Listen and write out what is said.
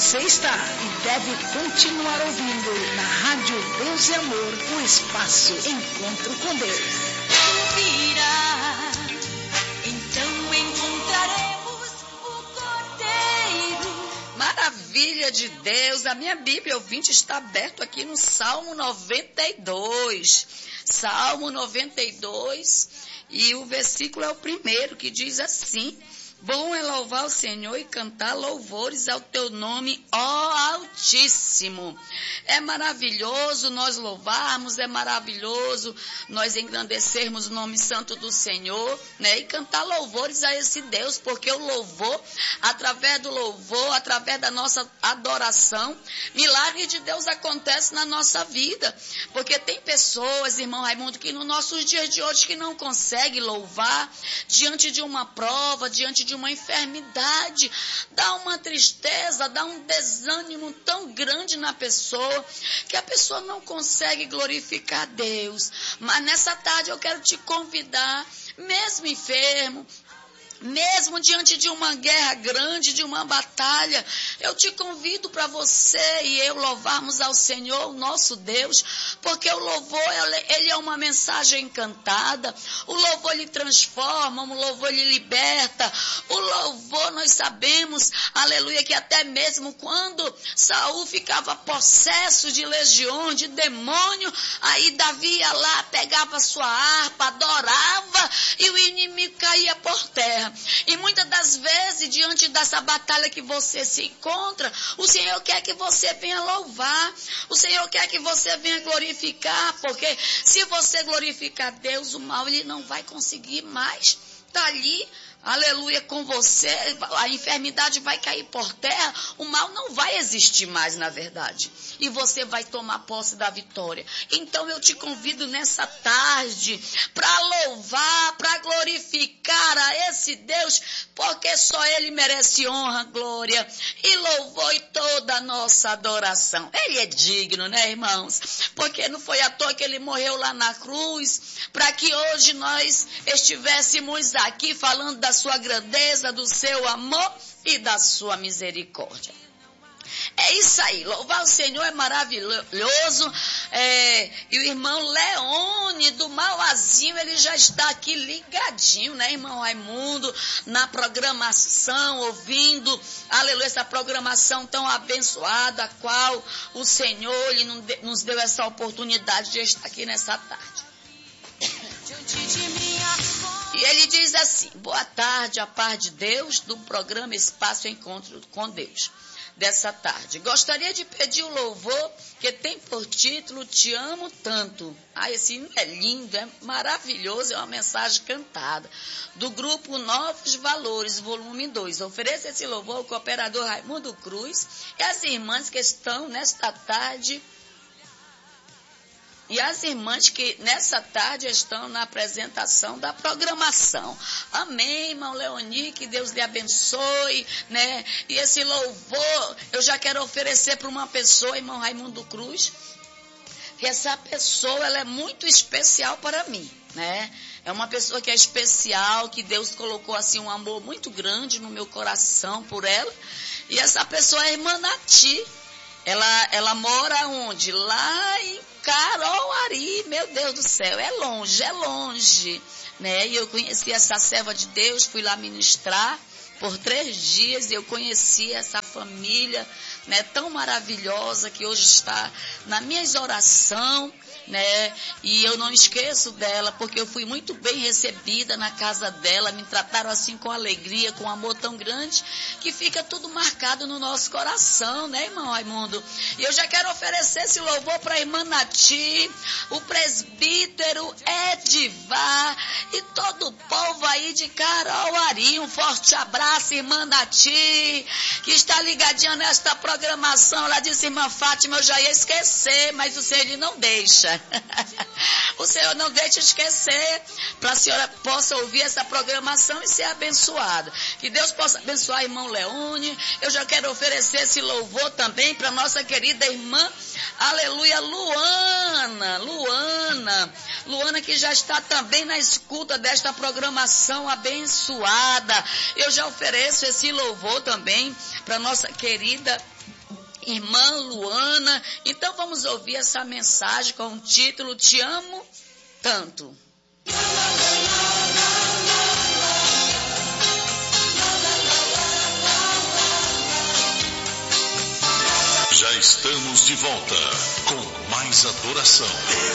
Você está e deve continuar ouvindo na Rádio Deus e Amor, o espaço Encontro com Deus. Virá, então encontraremos o Cordeiro. Maravilha de Deus, a minha Bíblia ouvinte está aberto aqui no Salmo 92. Salmo 92, e o versículo é o primeiro, que diz assim: bom é louvar o Senhor e cantar louvores ao teu nome, ó Altíssimo. É maravilhoso nós louvarmos, é maravilhoso nós engrandecermos o nome santo do Senhor, né? E cantar louvores a esse Deus, porque o louvor, através do louvor, através da nossa adoração, milagre de Deus acontece na nossa vida. Porque tem pessoas, irmão Raimundo, que nos nossos dias de hoje que não conseguem louvar diante de uma prova, diante de uma enfermidade, dá uma tristeza, dá um desânimo tão grande na pessoa, que a pessoa não consegue glorificar a Deus. Mas nessa tarde eu quero te convidar, mesmo enfermo, mesmo diante de uma guerra grande, de uma batalha, eu te convido para você e eu louvarmos ao Senhor, o nosso Deus, porque o louvor, ele é uma mensagem encantada, o louvor ele transforma, o louvor ele liberta, o louvor nós sabemos, aleluia, que até mesmo quando Saul ficava possesso de legiões, de demônio, aí Davi ia lá, pegava sua harpa, adorava e o inimigo caía por terra. E muitas das vezes, diante dessa batalha que você se encontra, o Senhor quer que você venha louvar, o Senhor quer que você venha glorificar, porque se você glorificar Deus, o mal ele não vai conseguir mais estar ali, aleluia, com você. A enfermidade vai cair por terra, o mal não vai existir mais, na verdade, e você vai tomar posse da vitória. Então eu te convido nessa tarde para louvar, para glorificar a esse Deus, porque só Ele merece honra, glória e louvor e toda a nossa adoração. Ele é digno, né, irmãos? Porque não foi à toa que Ele morreu lá na cruz, para que hoje nós estivéssemos aqui falando da sua grandeza, do seu amor e da sua misericórdia. É isso aí, louvar o Senhor é maravilhoso. E o irmão Leone do Mauazinho, ele já está aqui ligadinho, né, irmão Raimundo, na programação, ouvindo, aleluia, essa programação tão abençoada, a qual o Senhor ele nos deu essa oportunidade de estar aqui nessa tarde. E ele diz assim: boa tarde, a paz de Deus, do programa Espaço Encontro com Deus, dessa tarde. Gostaria de pedir o louvor que tem por título Te Amo Tanto. Esse hino é lindo, é maravilhoso, é uma mensagem cantada, do grupo Novos Valores, volume 2. Ofereço esse louvor ao cooperador Raimundo Cruz e as irmãs que estão nesta tarde, e as irmãs que nessa tarde estão na apresentação da programação. Amém, irmão Leoni, que Deus lhe abençoe, né? E esse louvor eu já quero oferecer para uma pessoa, irmão Raimundo Cruz, que essa pessoa ela é muito especial para mim, né? É uma pessoa que é especial, que Deus colocou assim um amor muito grande no meu coração por ela. E essa pessoa é a irmã Nati. Ela mora onde? Lá em Caroari, meu Deus do céu, é longe, né? E eu conheci essa serva de Deus, fui lá ministrar por 3 dias, e eu conheci essa família, né, tão maravilhosa, que hoje está na minha oração, né? E eu não esqueço dela, porque eu fui muito bem recebida na casa dela, me trataram assim com alegria, com amor tão grande, que fica tudo marcado no nosso coração, né, irmão Raimundo? E eu já quero oferecer esse louvor para a irmã Nati, o presbítero Edivar e todo o povo aí de Caroari. Um forte abraço, irmã Nati, que está ligadinha nesta programação. Ela disse: irmã Fátima, eu já ia esquecer, mas o Senhor ele não deixa. O Senhor não deixa esquecer, para a senhora possa ouvir essa programação e ser abençoada. Que Deus possa abençoar irmão Leone. Eu já quero oferecer esse louvor também para nossa querida irmã, aleluia, Luana, que já está também na escuta desta programação abençoada. Eu já ofereço esse louvor também para nossa querida irmã Luana. Então vamos ouvir essa mensagem com o título Te Amo Tanto. Já estamos de volta com mais adoração.